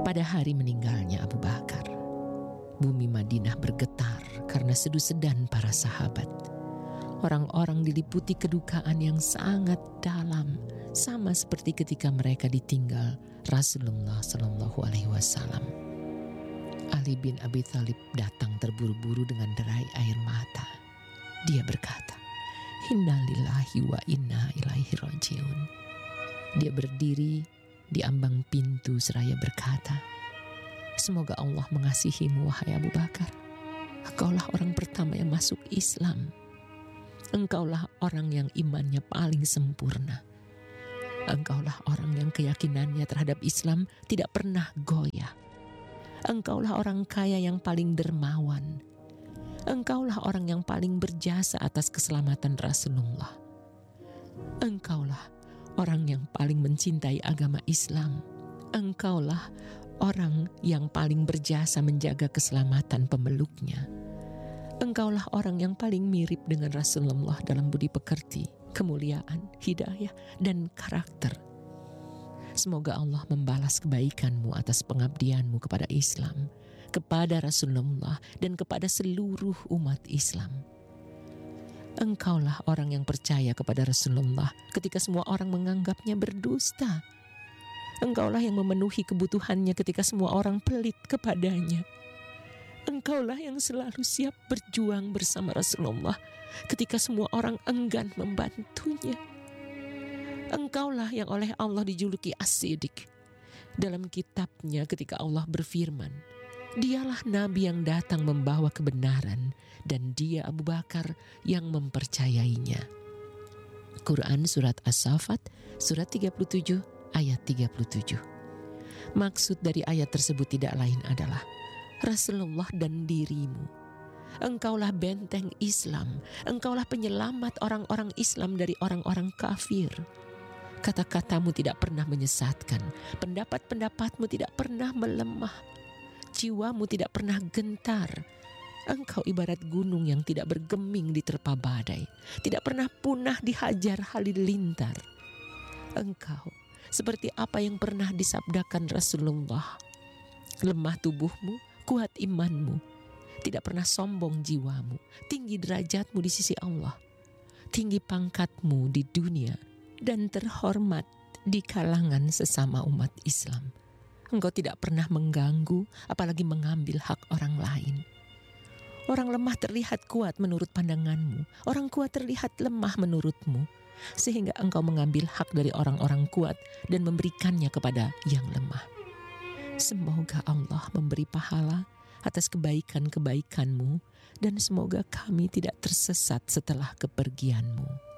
Pada hari meninggalnya Abu Bakar, bumi Madinah bergetar karena sedu-sedan para sahabat. Orang-orang diliputi kedukaan yang sangat dalam, sama seperti ketika mereka ditinggal Rasulullah SAW. Ali bin Abi Thalib datang terburu-buru dengan derai air mata. Dia berkata, "Inna lillahi wa inna ilaihi rajiun." Dia berdiri di ambang pintu seraya berkata, "Semoga Allah mengasihimu, wahai Abu Bakar. Engkaulah orang pertama yang masuk Islam. Engkaulah orang yang imannya paling sempurna. Engkaulah orang yang keyakinannya terhadap Islam tidak pernah goyah. Engkaulah orang kaya yang paling dermawan. Engkaulah orang yang paling berjasa atas keselamatan Rasulullah. Engkaulah orang yang paling mencintai agama Islam. Engkaulah orang yang paling berjasa menjaga keselamatan pemeluknya. Engkaulah orang yang paling mirip dengan Rasulullah dalam budi pekerti, kemuliaan, hidayah, dan karakter. Semoga Allah membalas kebaikanmu atas pengabdianmu kepada Islam, kepada Rasulullah, dan kepada seluruh umat Islam. Engkaulah orang yang percaya kepada Rasulullah ketika semua orang menganggapnya berdusta. Engkaulah yang memenuhi kebutuhannya ketika semua orang pelit kepadanya. Engkaulah yang selalu siap berjuang bersama Rasulullah ketika semua orang enggan membantunya. Engkaulah yang oleh Allah dijuluki As-Siddiq. Dalam kitabnya ketika Allah berfirman, "Dialah Nabi yang datang membawa kebenaran, dan dia Abu Bakar yang mempercayainya." Quran Surat As-Saffat, Surat 37, ayat 37. Maksud dari ayat tersebut tidak lain adalah Rasulullah dan dirimu. Engkaulah benteng Islam. Engkaulah penyelamat orang-orang Islam dari orang-orang kafir. Kata-katamu tidak pernah menyesatkan. Pendapat-pendapatmu tidak pernah melemah. Jiwamu tidak pernah gentar. Engkau ibarat gunung yang tidak bergeming diterpa badai, tidak pernah punah dihajar halilintar. Engkau seperti apa yang pernah disabdakan Rasulullah. Lemah tubuhmu, kuat imanmu, tidak pernah sombong jiwamu, tinggi derajatmu di sisi Allah, tinggi pangkatmu di dunia, dan terhormat di kalangan sesama umat Islam. Engkau tidak pernah mengganggu, apalagi mengambil hak orang lain. Orang lemah terlihat kuat menurut pandanganmu, orang kuat terlihat lemah menurutmu, sehingga engkau mengambil hak dari orang-orang kuat dan memberikannya kepada yang lemah. Semoga Allah memberi pahala atas kebaikan-kebaikanmu, dan semoga kami tidak tersesat setelah kepergianmu.